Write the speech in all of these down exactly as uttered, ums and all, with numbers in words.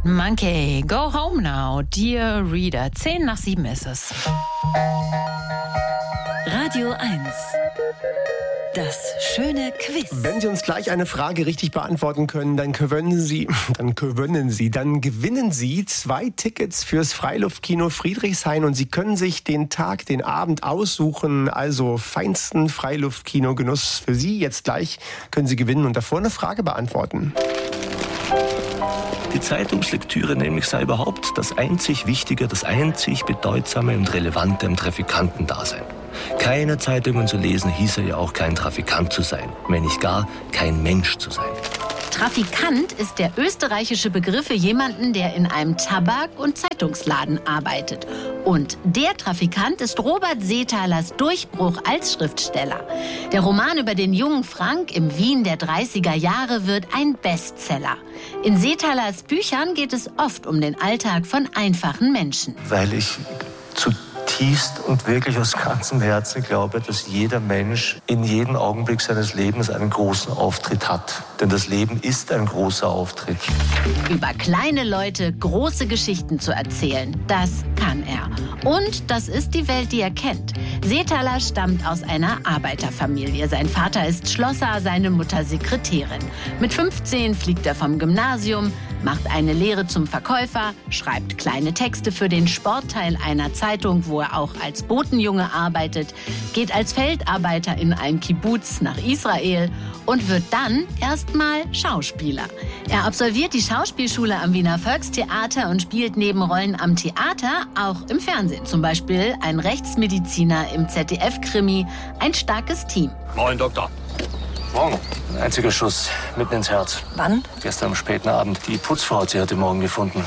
Monkey, go home now, dear reader. Zehn nach sieben ist es. Radio eins. Das schöne Quiz. Wenn Sie uns gleich eine Frage richtig beantworten können, dann können Sie, dann gewinnen Sie, dann gewinnen Sie zwei Tickets fürs Freiluftkino Friedrichshain und Sie können sich den Tag, den Abend aussuchen. Also feinsten Freiluftkino-Genuss für Sie. Jetzt gleich können Sie gewinnen und davor eine Frage beantworten. Die Zeitungslektüre nämlich sei überhaupt das einzig Wichtige, das einzig Bedeutsame und Relevante im Trafikantendasein. Keine Zeitungen zu lesen hieße ja auch kein Trafikant zu sein, wenn nicht gar kein Mensch zu sein. Trafikant ist der österreichische Begriff für jemanden, der in einem Tabak- und Zeitungsladen arbeitet. Und der Trafikant ist Robert Seethalers Durchbruch als Schriftsteller. Der Roman über den jungen Frank im Wien der dreißiger Jahre wird ein Bestseller. In Seethalers Büchern geht es oft um den Alltag von einfachen Menschen. Weil ich zutiefst und wirklich aus ganzem Herzen glaube, dass jeder Mensch in jedem Augenblick seines Lebens einen großen Auftritt hat. Denn das Leben ist ein großer Auftritt. Über kleine Leute große Geschichten zu erzählen, das kann er. Und das ist die Welt, die er kennt. Seethaler stammt aus einer Arbeiterfamilie. Sein Vater ist Schlosser, seine Mutter Sekretärin. Mit fünfzehn fliegt er vom Gymnasium, macht eine Lehre zum Verkäufer, schreibt kleine Texte für den Sportteil einer Zeitung, wo er auch als Botenjunge arbeitet, geht als Feldarbeiter in ein Kibbuz nach Israel und wird dann erstmal Schauspieler. Er absolviert die Schauspielschule am Wiener Volkstheater und spielt neben Rollen am Theater auch im Fernsehen. Zum Beispiel ein Rechtsmediziner im Z D F-Krimi, ein starkes Team. Moin, Doktor. Morgen. Ein einziger Schuss mitten ins Herz. Wann? Gestern am späten Abend. Die Putzfrau hat sie heute Morgen gefunden.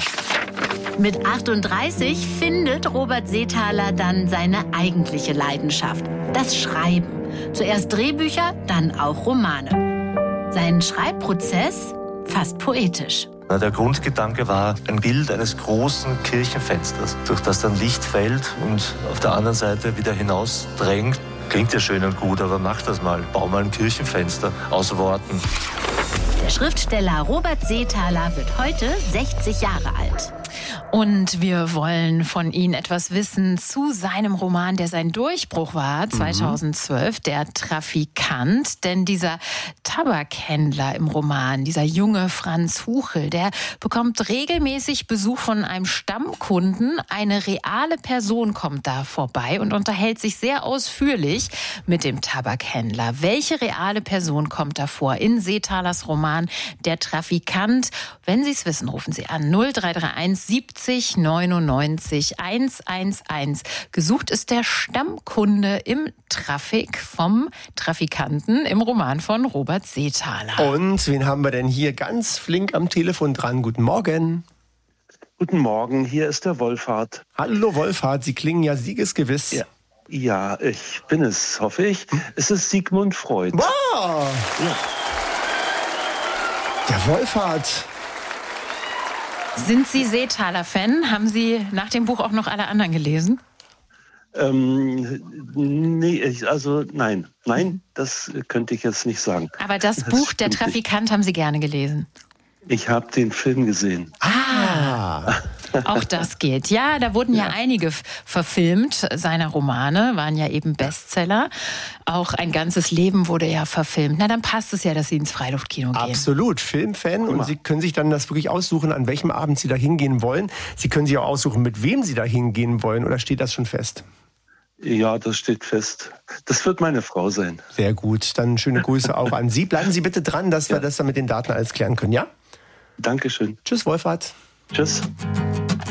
Mit achtunddreißig findet Robert Seethaler dann seine eigentliche Leidenschaft, das Schreiben. Zuerst Drehbücher, dann auch Romane. Sein Schreibprozess fast poetisch. Der Grundgedanke war ein Bild eines großen Kirchenfensters, durch das dann Licht fällt und auf der anderen Seite wieder hinausdrängt. Klingt ja schön und gut, aber mach das mal. Bau mal ein Kirchenfenster aus Worten. Der Schriftsteller Robert Seethaler wird heute sechzig Jahre alt. Und wir wollen von Ihnen etwas wissen zu seinem Roman, der sein Durchbruch war, zweitausendzwölf, mhm. Der Trafikant. Denn dieser Tabakhändler im Roman, dieser junge Franz Huchel, der bekommt regelmäßig Besuch von einem Stammkunden. Eine reale Person kommt da vorbei und unterhält sich sehr ausführlich mit dem Tabakhändler. Welche reale Person kommt da vor in Seethalers Roman Der Trafikant? Wenn Sie es wissen, rufen Sie an null drei drei eins siebzig neunundneunzig hundertelf. Gesucht ist der Stammkunde im Trafik vom Trafikanten im Roman von Robert Seethaler. Und wen haben wir denn hier ganz flink am Telefon dran? Guten Morgen. Guten Morgen, hier ist der Wolfhard. Hallo Wolfhard, Sie klingen ja siegesgewiss. Ja, ja, ich bin es, hoffe ich. Es ist Sigmund Freud. Wow! Ja. Der Wolfhard. Sind Sie Seethaler-Fan? Haben Sie nach dem Buch auch noch alle anderen gelesen? Ähm, nee, ich, also nein. Nein, das könnte ich jetzt nicht sagen. Aber das, das Buch Der Trafikant haben Sie gerne gelesen? Ich habe den Film gesehen. Ah! Auch das geht. Ja, da wurden ja, ja einige verfilmt. Seine Romane waren ja eben Bestseller. Auch Ein ganzes Leben wurde ja verfilmt. Na, dann passt es ja, dass Sie ins Freiluftkino gehen. Absolut, Filmfan. Und Sie können sich dann das wirklich aussuchen, an welchem Abend Sie da hingehen wollen. Sie können sich auch aussuchen, mit wem Sie da hingehen wollen. Oder steht das schon fest? Ja, das steht fest. Das wird meine Frau sein. Sehr gut. Dann schöne Grüße auch an Sie. Bleiben Sie bitte dran, dass ja. wir das dann mit den Daten alles klären können, ja? Dankeschön. Tschüss, Wolfhard. Tschüss.